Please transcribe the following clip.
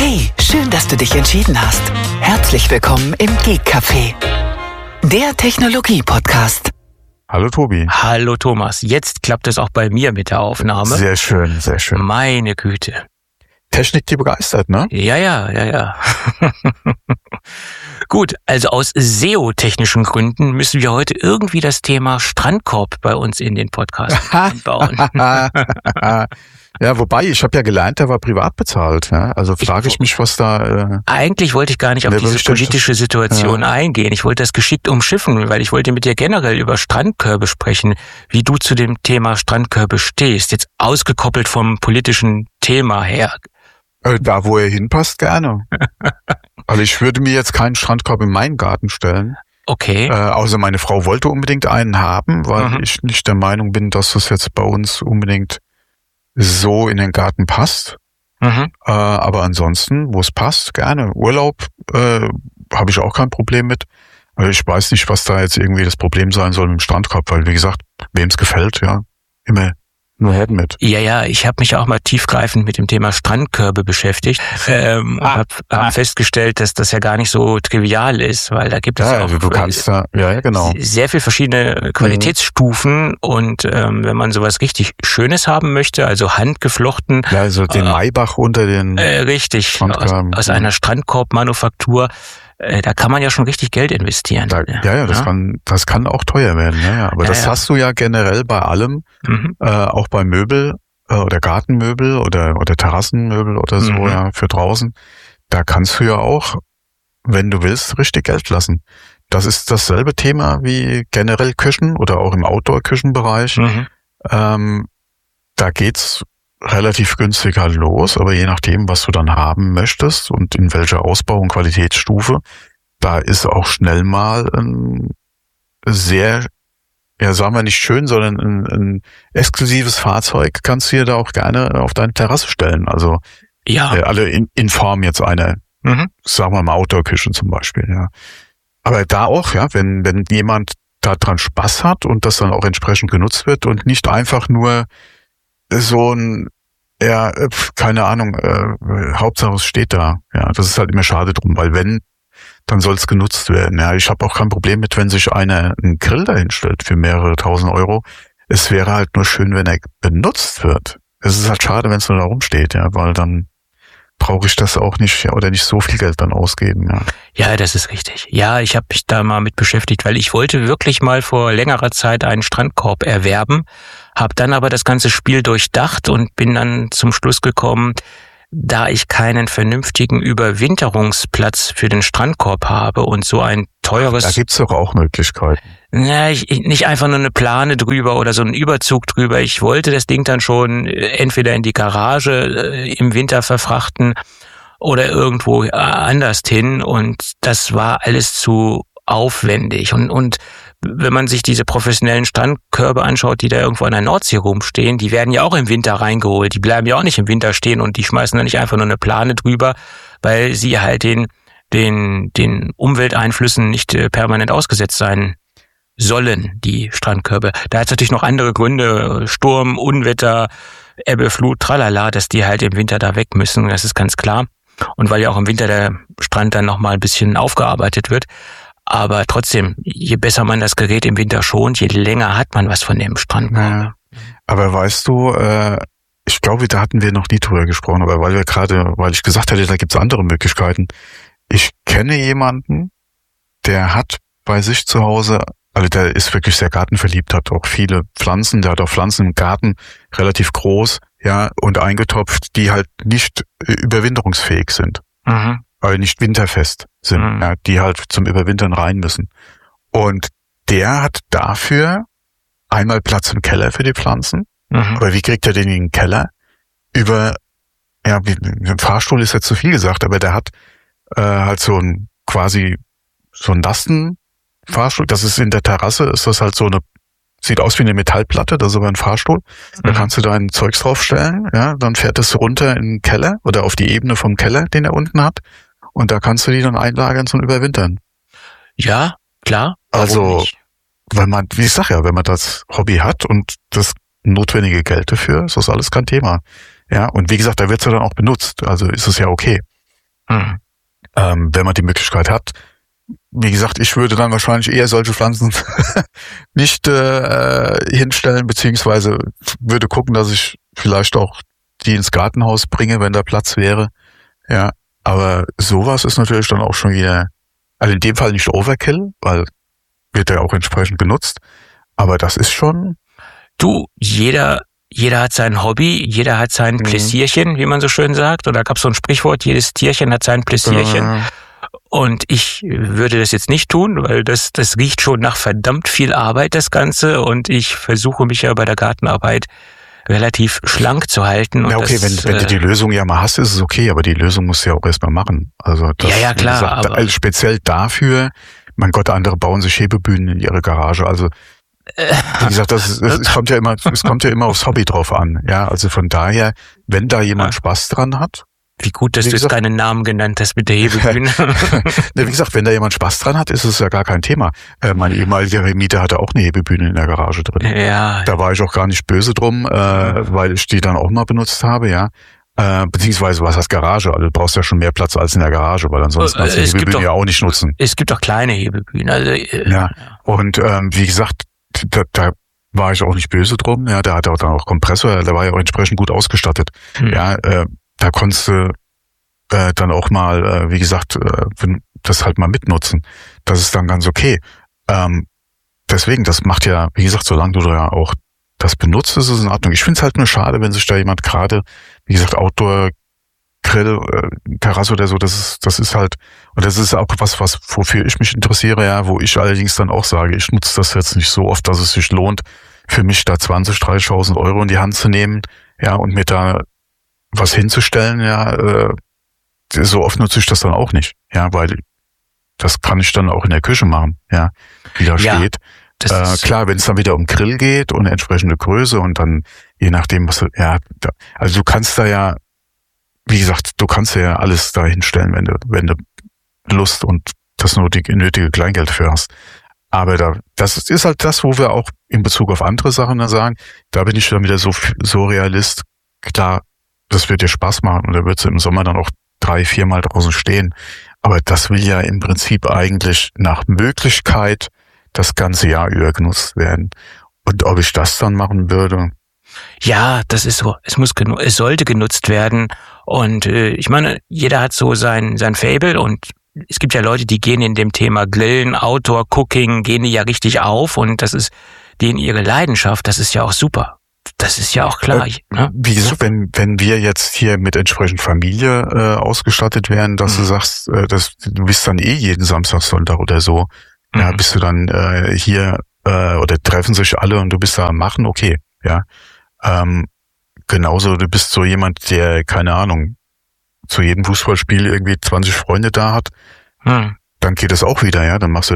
Hey, schön, dass du dich entschieden hast. Herzlich willkommen im Geek Café, der Technologie-Podcast. Hallo Tobi. Hallo Thomas. Jetzt klappt es auch bei mir mit der Aufnahme. Sehr schön, sehr schön. Meine Güte. Technik, die begeistert, ne? Ja. Gut, also aus SEO-technischen Gründen müssen wir heute irgendwie das Thema Strandkorb bei uns in den Podcast einbauen. Ja, wobei, ich habe ja gelernt, der war privat bezahlt. Ja? Also frage ich mich, was da... Eigentlich wollte ich gar nicht auf diese politische Situation eingehen. Ich wollte das geschickt umschiffen, weil ich wollte mit dir generell über Strandkörbe sprechen, wie du zu dem Thema Strandkörbe stehst. Jetzt ausgekoppelt vom politischen Thema her. Da, wo er hinpasst, gerne. Also ich würde mir jetzt keinen Strandkorb in meinen Garten stellen. Okay. Außer meine Frau wollte unbedingt einen haben, weil ich nicht der Meinung bin, dass das jetzt bei uns unbedingt so in den Garten passt. Aber ansonsten, wo es passt, gerne. Urlaub habe ich auch kein Problem mit. Also ich weiß nicht, was da jetzt irgendwie das Problem sein soll mit dem Strandkorb, weil wie gesagt, wem es gefällt, ja, immer nur her mit. Ja, ich habe mich auch mal tiefgreifend mit dem Thema Strandkörbe beschäftigt. Hab festgestellt, dass das ja gar nicht so trivial ist, weil da gibt es auch sehr viel verschiedene Qualitätsstufen und wenn man sowas richtig Schönes haben möchte, also handgeflochten. Ja, also den Maybach unter den richtig, aus einer Strandkorbmanufaktur. Da kann man ja schon richtig Geld investieren. Das kann auch teuer werden. Ja. Aber das hast du ja generell bei allem, auch bei Möbel oder Gartenmöbel oder Terrassenmöbel oder so, ja, für draußen. Da kannst du ja auch, wenn du willst, richtig Geld lassen. Das ist dasselbe Thema wie generell Küchen oder auch im Outdoor-Küchenbereich. Da geht's relativ günstig halt los, aber je nachdem, was du dann haben möchtest und in welcher Ausbau- und Qualitätsstufe, da ist auch schnell mal ein sehr, ja sagen wir nicht schön, sondern ein exklusives Fahrzeug kannst du dir da auch gerne auf deine Terrasse stellen. Also alle in Form jetzt einer, sagen wir mal Outdoor-Küche zum Beispiel. Ja. Aber da auch, ja, wenn jemand da dran Spaß hat und das dann auch entsprechend genutzt wird und nicht einfach nur so ein, keine Ahnung, Hauptsache es steht da. Ja, das ist halt immer schade drum, weil wenn, dann soll es genutzt werden. Ja, ich habe auch kein Problem mit, wenn sich einer einen Grill dahin stellt für mehrere tausend Euro. Es wäre halt nur schön, wenn er benutzt wird. Es ist halt schade, wenn es nur da rumsteht, ja, weil dann brauche ich das auch nicht oder nicht so viel Geld dann ausgeben. Ja, das ist richtig. Ja, ich habe mich da mal mit beschäftigt, weil ich wollte wirklich mal vor längerer Zeit einen Strandkorb erwerben, habe dann aber das ganze Spiel durchdacht und bin dann zum Schluss gekommen, da ich keinen vernünftigen Überwinterungsplatz für den Strandkorb habe und so ein teures... Da gibt's doch auch Möglichkeiten. Nicht einfach nur eine Plane drüber oder so einen Überzug drüber. Ich wollte das Ding dann schon entweder in die Garage im Winter verfrachten oder irgendwo anders hin und das war alles zu aufwendig und wenn man sich diese professionellen Strandkörbe anschaut, die da irgendwo an der Nordsee rumstehen, die werden ja auch im Winter reingeholt. Die bleiben ja auch nicht im Winter stehen und die schmeißen dann nicht einfach nur eine Plane drüber, weil sie halt den Umwelteinflüssen nicht permanent ausgesetzt sein sollen, die Strandkörbe. Da hat es natürlich noch andere Gründe, Sturm, Unwetter, Ebbe, Flut, tralala, dass die halt im Winter da weg müssen, das ist ganz klar. Und weil ja auch im Winter der Strand dann nochmal ein bisschen aufgearbeitet wird. Aber trotzdem, je besser man das Gerät im Winter schont, je länger hat man was von dem Strandkorb. Ja. Aber weißt du, ich glaube, da hatten wir noch nie drüber gesprochen, aber weil ich gesagt hatte, da gibt's andere Möglichkeiten. Ich kenne jemanden, der hat bei sich zu Hause, also der ist wirklich sehr gartenverliebt, hat auch viele Pflanzen, der hat auch Pflanzen im Garten, relativ groß, ja, und eingetopft, die halt nicht überwinterungsfähig sind. Aber nicht winterfest sind, ja, die halt zum Überwintern rein müssen. Und der hat dafür einmal Platz im Keller für die Pflanzen. Aber wie kriegt er den in den Keller? Ein Fahrstuhl ist jetzt zu viel gesagt, aber der hat halt so ein Lastenfahrstuhl. Das ist in der Terrasse, ist das halt so eine, sieht aus wie eine Metallplatte, das ist aber ein Fahrstuhl. Da kannst du dein Zeugs draufstellen, ja, dann fährt es runter in den Keller oder auf die Ebene vom Keller, den er unten hat. Und da kannst du die dann einlagern zum Überwintern. Ja, klar. Also, wenn man das Hobby hat und das notwendige Geld dafür, ist das alles kein Thema. Ja, und wie gesagt, da wird's ja dann auch benutzt. Also ist es ja okay. wenn man die Möglichkeit hat. Wie gesagt, ich würde dann wahrscheinlich eher solche Pflanzen nicht hinstellen, beziehungsweise würde gucken, dass ich vielleicht auch die ins Gartenhaus bringe, wenn da Platz wäre. Ja, aber sowas ist natürlich dann auch schon wieder, also in dem Fall nicht Overkill, weil wird ja auch entsprechend genutzt. Aber das ist schon... Du, jeder hat sein Hobby, jeder hat sein Pläsierchen, wie man so schön sagt. Oder gab es so ein Sprichwort, jedes Tierchen hat sein Pläsierchen. Und ich würde das jetzt nicht tun, weil das riecht schon nach verdammt viel Arbeit, das Ganze. Und ich versuche mich ja bei der Gartenarbeit relativ schlank zu halten. Und ja, okay, wenn du die Lösung ja mal hast, ist es okay, aber die Lösung musst du ja auch erstmal machen. Also das, ja, klar. Wie gesagt, also speziell dafür, mein Gott, andere bauen sich Hebebühnen in ihre Garage. Also wie gesagt, es kommt ja immer aufs Hobby drauf an. Ja, also von daher, wenn da jemand Spaß dran hat. Wie gut, dass du jetzt keinen Namen genannt hast mit der Hebebühne. Wie gesagt, wenn da jemand Spaß dran hat, ist es ja gar kein Thema. Mein ehemaliger Mieter hatte auch eine Hebebühne in der Garage drin. Ja. Da war ich auch gar nicht böse drum, weil ich die dann auch mal benutzt habe, ja. Beziehungsweise, was heißt Garage? Also du brauchst ja schon mehr Platz als in der Garage, weil ansonsten kannst du die Hebebühne ja auch nicht nutzen. Es gibt auch kleine Hebebühnen. Also, ja, und wie gesagt, da war ich auch nicht böse drum. Ja, der hatte auch dann auch Kompressor, der war ja auch entsprechend gut ausgestattet. Ja, da konntest du dann auch mal, wie gesagt, das halt mal mitnutzen. Das ist dann ganz okay. Deswegen, das macht ja, wie gesagt, solange du da ja auch das benutzt, ist es in Ordnung. Ich finde es halt nur schade, wenn sich da jemand gerade, wie gesagt, Outdoor Grill, Terrasse oder so, das ist halt, und das ist auch was, wofür ich mich interessiere, ja, wo ich allerdings dann auch sage, ich nutze das jetzt nicht so oft, dass es sich lohnt, für mich da 20.000, 30.000 Euro in die Hand zu nehmen, ja, und mir da was hinzustellen, ja, so oft nutze ich das dann auch nicht, ja, weil das kann ich dann auch in der Küche machen, ja, wie da steht. Klar, wenn es dann wieder um Grill geht und eine entsprechende Größe und dann, je nachdem, was, ja, also du kannst da ja, wie gesagt, du kannst ja alles da hinstellen, wenn du Lust und das nötige Kleingeld für hast. Aber das ist halt das, wo wir auch in Bezug auf andere Sachen dann sagen, da bin ich dann wieder so Realist. Klar, das wird dir Spaß machen und da wird es im Sommer dann auch 3-4 Mal draußen stehen. Aber das will ja im Prinzip eigentlich nach Möglichkeit das ganze Jahr über genutzt werden. Und ob ich das dann machen würde? Ja, das ist so. Es sollte genutzt werden. Und ich meine, jeder hat so sein Faible und es gibt ja Leute, die gehen in dem Thema Grillen, Outdoor, Cooking, gehen die ja richtig auf und das ist denen ihre Leidenschaft. Das ist ja auch super. Das ist ja auch klar. Ne? Wie gesagt, wenn wir jetzt hier mit entsprechend Familie ausgestattet wären, dass du sagst, du bist dann jeden Samstag, Sonntag oder so, ja, bist du dann hier oder treffen sich alle und du bist da am Machen, okay, ja. Genauso, du bist so jemand, der, keine Ahnung, zu jedem Fußballspiel irgendwie 20 Freunde da hat, dann geht es auch wieder, ja. Dann machst du